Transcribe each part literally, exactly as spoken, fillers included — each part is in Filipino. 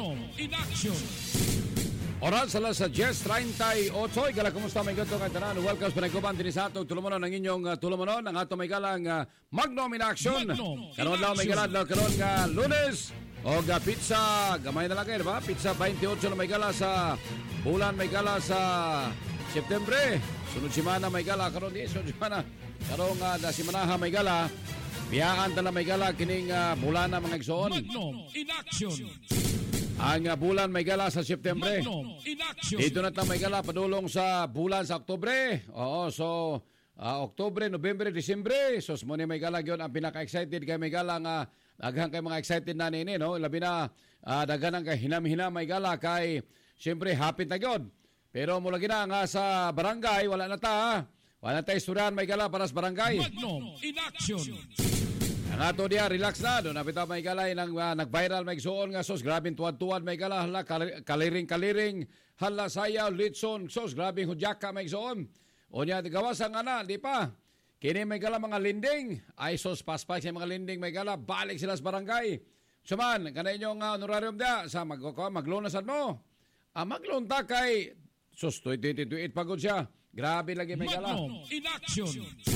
Magnum in action. Oras alas sa Jess thirty-eight. Igala, kumusta may ganito kay tanan? Welcome sa panagkuban din sa atong tulumanon ng inyong uh, tulumanon. Ang atong may galang uh, Magnum in action. Karon lang may galang karon nga Lunes. O ga pizza, gamay na lang kayo, diba? Pizza twenty-eight na may gala sa bulan, may gala sa Septembre. Sunod simana may gala, karon di, sunod simana. Karon nga uh, na simanaha may gala. Biyaan tala may gala kining uh, bulan na mga igsoon. Magnum in action. Ang uh, bulan may gala sa Septembre. Magnum in action. Dito na ta may gala padulong sa bulan sa Oktubre. Oo, so uh, Oktubre, Nobyembre, Disyembre. So mo ni may gala gyud ang pinaka-excited kay may gala nga daghang kay mga excited na nini, no? Labi na uh, daghan kay hinam-hinam may gala kay siyempre hapit na gyud. Pero mula gina nga sa barangay wala na ta. Wala na ta istoryahan may gala para sa barangay. Magnum in action. Ang ato diya, relax na. Doon napita may galay ng uh, nag-viral may suon nga sos. Grabing tuwad-tuwad may gala. Hala, kaliring-kaliring. Hala, sayaw, litson. Sos, grabing hudyaka may suon. O niya, gawasan nga na, di pa. Kini may gala mga linding. Ay sos, paspas yung mga linding may gala. Balik sila sa barangay. Suman, kanay inyong uh, honorarium diya. Sa mag maglunasan mo. Ah, maglunta kay sos, twenty twenty-eight pagod siya. Grabe lagi may gala. Magnum in action.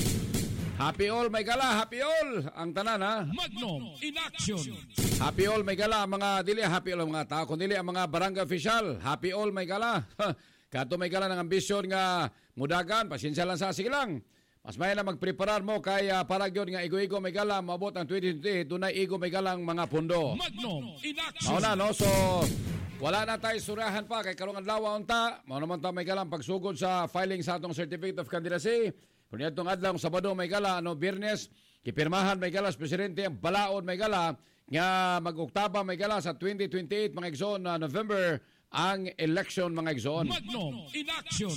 Happy all may gala, happy all ang tanan ha. Magnum in action. Happy all may gala mga dili happy all mga tao kundi ang mga barangay official. Happy all may gala. Kato may gala ng ambisyon nga mudagan, pasensya lang sa sige lang. Mas may na magpreparar mo kaya para gyud nga igo-igo may gala maabot ang twenty twenty dunay igo may galang mga pundo. Magnum in action. Mao na no, so wala na tayo surahan pa kay karong adlaw unta. Mao naman ta may galang pagsugod sa filing sa atong certificate of candidacy. Kung itong adlaw Sabado may gala, ano, Biyernes, kipirmahan may gala sa presidente, ang balaod may gala, nga mag-Oktaba may gala sa twenty twenty-eight mga igsoon na November ang election mga igsoon. Magnum in action.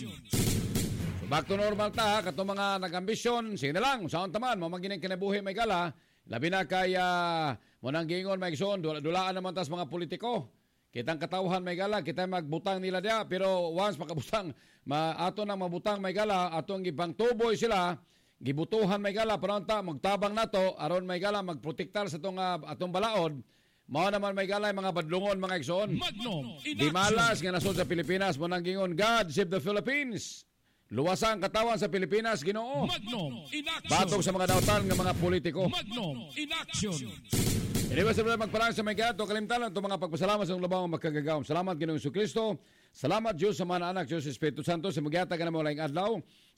So back to normal ta, kato mga nag-ambisyon, sige na lang, saan taman, mamagining kinabuhi may gala, labi na kay uh, munang gingon may igsoon, dulaan naman tas mga politiko. Kitang katawhan may gala, kita magbutang nila dia, pero once makabutang, ma ato nang mabutang may gala, atong gibang tuboy sila, gibutuhan may gala, paronta magtabang nato, aron may gala magprotektar sa atong uh, atong balaod. Mao naman may gala mga badlungon mga igsoon. Magnum in Di action. malas nga nasod sa Pilipinas mo nang gingon, God save the Philippines. Luwasan katawan sa Pilipinas, Ginoo. Magnum in action. Batog sa mga dautan nga mga politiko. Magnum in action. Iniwas na magparang sa may gato, kalimtalan ito mga pagpasalamat sa labang magkagagawang. Salamat Ginoong Jesucristo. Salamat Diyos sa mga anak, Diyos Espiritu Santo, sa magyata ka na mo laing adlaw.